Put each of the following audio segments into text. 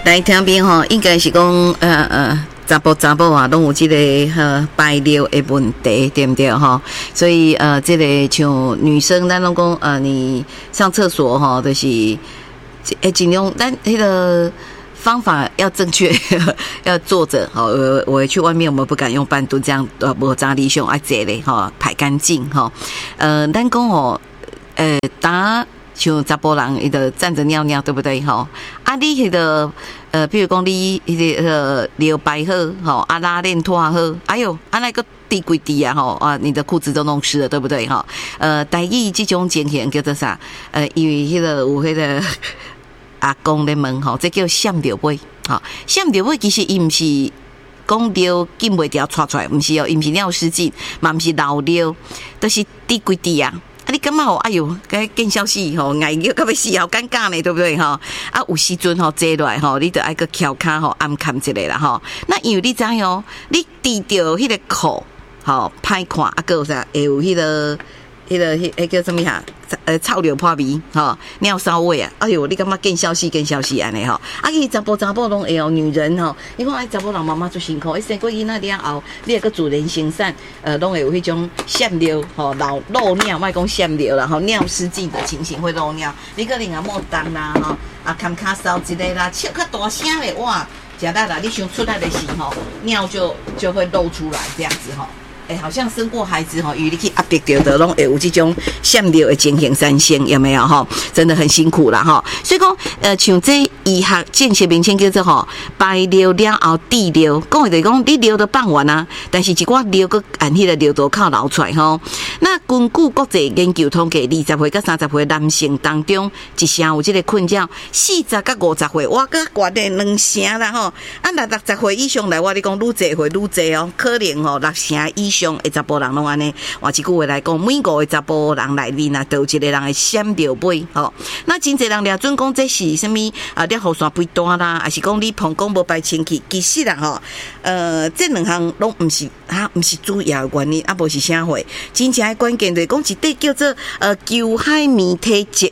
来听边吼，应该是讲查甫啊，拢有这个排尿的问题，对不对哈？所以这个像女生，咱拢讲你上厕所哈，就是尽量咱那个方法要正确，要坐着哈。我去外面，我们不敢用半蹲这样，无咋理想爱坐咧哈，排干净哈。咱讲哦，打。像查甫人，伊就站着尿尿，对不对吼？啊，你迄个比如讲你迄个尿排好吼，啊拉链拖好，哎哟，啊那个滴归滴啊吼，啊你的裤子都弄湿了，对不对哈？台语这种情形叫做啥？因为迄个有迄个阿公咧问吼，这叫闪尿尾，吼，闪尿尾其实伊毋是讲尿禁袂掉窜出来，毋是哦，伊毋是尿失禁，嘛毋是老尿，都是滴归滴啊。啊，你感觉吼，哎哟，该见消息吼，爱尿到要死，好尴尬呢，对不对吼？啊，有时阵吼坐落来吼，你得爱个翘脚吼，按看一下啦吼。那因为你知哦，你除掉迄个裤吼歹看，啊个有啥？会有迄个叫什么哈？臭尿破味吼，尿骚味啊！哎哟，你感觉见消息安尼吼？啊，伊查甫拢会哦，女人吼，你看查甫人妈妈最辛苦，伊生过囡仔了后，你个自然生产，拢会有迄种闪尿吼，漏尿，莫讲闪尿啦吼，尿失禁的情形会漏尿。你可能啊莫当啦吼，啊看卡烧一个啦，笑较大声咧哇，食力啦，你想出来的时候，尿就会漏出来这样子吼。好像生过孩子哈，与你去压迫到的，拢会有这种闪尿的情形产生，有没有哈？真的很辛苦啦哈。所以讲，像这医学正式名称叫做吼排尿了后滴尿，讲的就是讲你尿都放完啊，但是一寡尿个按迄个尿道口流出来吼。那根据国际研究统计，20岁到30岁男性当中，一成有这个困扰，40到50岁，我甲悬的2成啦吼。啊，60岁以上来，我你讲愈济会愈济哦，可能吼6成以上的查甫人拢安尼，换一句话来讲，每5个查甫人内面啊，都有一个人会闪尿尾吼。那真侪人了准讲这是什么尿雨伞肥大啦，还是讲你膀胱无排清气？其实啦吼，这两项拢毋是主要的原因，啊无是啥货。真正的关键就是讲一块叫做球海绵体积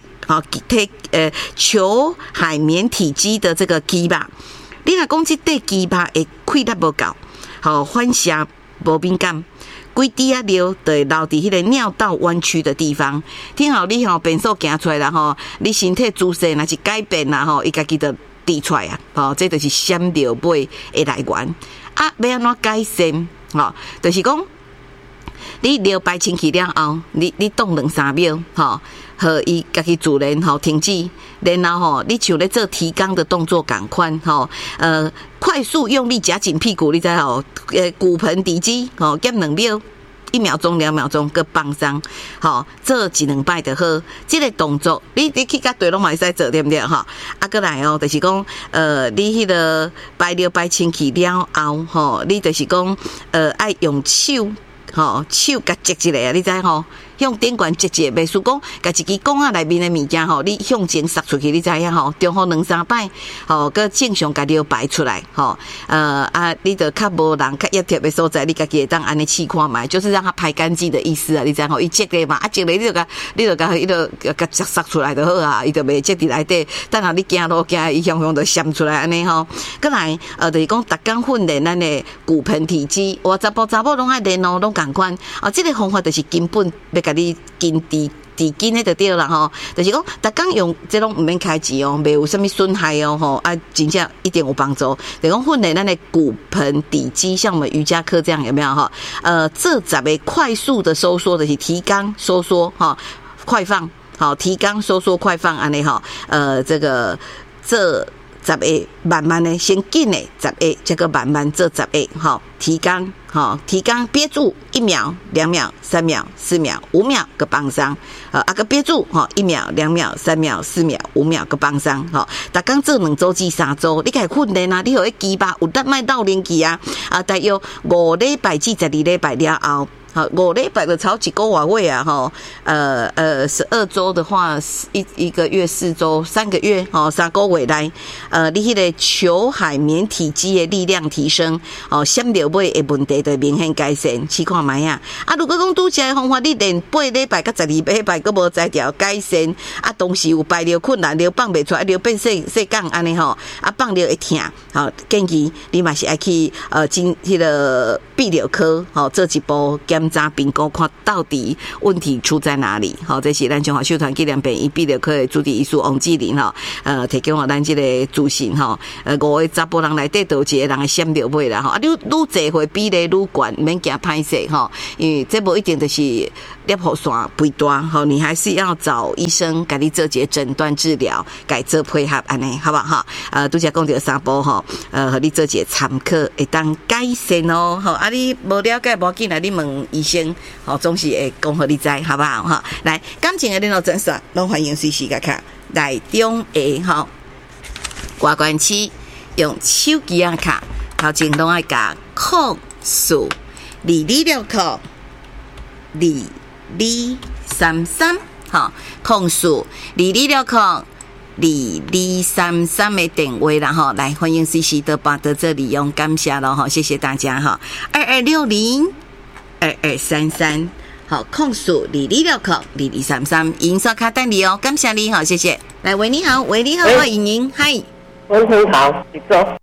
球海绵体积的这个肌肉，你若讲这块肌肉的溃力无够，好反射无敏感。规滴啊尿就会留伫迄个尿道弯曲的地方。听好，你吼便所行出来啦吼，你身体姿势若是改变啦吼，伊家己就滴出来啊。吼，这就是闪尿尾的来源。啊，要安怎改善？吼，就是讲你尿排清气了后，你动2-3秒，吼，和伊家己自然吼停止，然后吼，你像咧做提肛的动作同款，吼，快速用力夹紧屁股，你知吼，骨盆底肌，吼，减2秒。1秒钟、2秒钟，佮放松，好，做1-2摆就好。这个动作，你去甲对拢嘛会使做，对不对？哈，啊，过来哦，就是讲，你迄个排尿排清气了后，吼，你就是讲，爱用手，吼，手甲接一下，你知吼？向顶悬接接，袂输讲，甲一支管仔内面的物件吼，你向前塞出去，你知影吼？中好2-3摆，吼，佮正常甲尿排出来，吼，你着较无人较压贴的所在，你家己会当安尼试看卖，就是让它排干净的意思啊，你知吼？伊接咧嘛，接咧你着甲伊着甲塞出来就好啊，伊着袂接伫内底，等下你行路行，伊向就闪出来安尼吼。过来，就是讲逐工训练咱的骨盆体肌，我查甫拢爱练哦，拢共款。这个方法就是根本要甲你筋筋迄就对啦吼，就是讲逐工用这拢毋免开钱哦，袂有啥物损害哦吼，真正一定有帮助。就是讲训练咱的骨盆底肌，像我们瑜伽课这样有没有哈？这10个快速的收缩的是提肛收缩哈，快放好，提肛收缩快放安尼哈，这10个慢慢的先紧的10个，这个慢慢做10个哈，提肛。好，提肛憋住1秒、2秒、3秒、4秒、5秒个放松，个憋住哈1秒、2秒、3秒、4秒、5秒个放松，好，逐工做2周至3周，你开始训练啊，你互迄肌肉有得卖老年期啊，大约5礼拜至12礼拜了后， 好，5礼拜就超1个月啊，哈，12周的话，一个月4周，3个月，哦，3个月来，你迄个球海绵体肌的力量提升，哦，闪尿尾的问题就明显改善，试看卖啊。啊，如果讲拄这个方法，你连8礼拜到12礼拜，佫无才调改善，啊，同时有排尿困难，尿放袂出来，尿变细杠安尼吼，啊，放尿会痛，好，建议你嘛是爱去迄个泌尿科，好，做一步检查评估，看到底问题出在哪里。好，这是咱中华秀传纪念病院泌尿科的主治医师王志玲吼，提供互咱这个资讯吼，5个查甫人内底都有一个人会闪尿尾啦吼，啊，愈侪会比例愈悬，免惊歹势吼，因为这无一定就是尿泡线肥大吼，你还是要找医生给你做一个诊断治疗，改做配合安尼，好不好？拄则讲到3步吼，互你做一个参考，会当改善哦。吼，啊，你无了解无紧来，你问医生，吼，总是会讲互你知，好不好？哈，来，感情的联络诊所，拢欢迎随时甲卡来中下吼，挂关期用手机啊卡，头前拢爱甲0422602233，吼，0422602233的电话啦吼，来欢迎随时都把到这里用，感谢咯吼，谢谢大家哈，22602233。好，控诉22602233，银刷卡等你哦，感谢你，好，谢谢。来，喂，你好，喂，你好，欢迎，嗨， 喂，你好，你说。